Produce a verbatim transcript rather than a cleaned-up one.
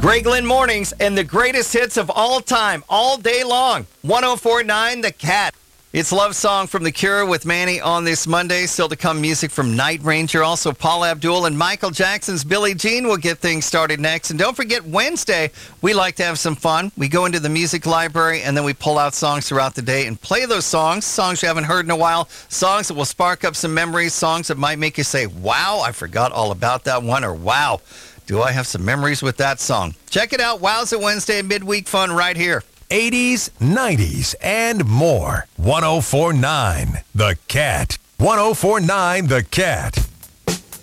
Greg Lynn Mornings and the greatest hits of all time, all day long. one oh four point nine The Cat. It's Love Song from The Cure with Manny on this Monday. Still to come, music from Night Ranger. Also, Paula Abdul and Michael Jackson's Billie Jean will get things started next. And don't forget, Wednesday, we like to have some fun. We go into the music library, and then we pull out songs throughout the day and play those songs, songs you haven't heard in a while, songs that will spark up some memories, songs that might make you say, wow, I forgot all about that one, or wow, do I have some memories with that song? Check it out, Wowza Wednesday, midweek fun right here. eighties, nineties, and more. one oh four point nine The Cat. one oh four point nine The Cat.